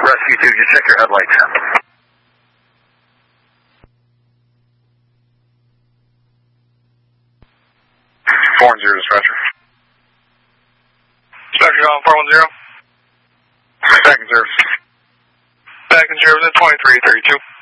Rescue 2, just check your headlights. 410, dispatcher. Dispatcher on 410. Back in service. Back in service at 2332.